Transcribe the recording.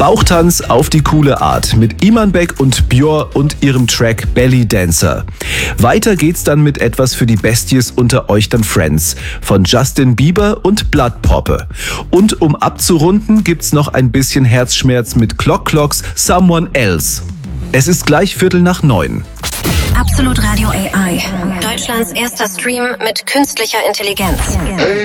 Bauchtanz auf die coole Art mit Iman Beck und Björ und ihrem Track Belly Dancer. Weiter geht's dann mit etwas für die Besties unter euch dann Friends von Justin Bieber und Blood Poppe. Und um abzurunden gibt's noch ein bisschen Herzschmerz mit Clock Clocks Someone Else. Es ist gleich 8:45. Absolut Radio AI. Deutschlands erster Stream mit künstlicher Intelligenz.